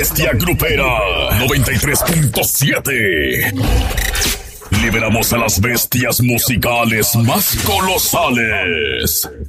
bestia grupera 93.7. Liberamos a las bestias musicales más colosales.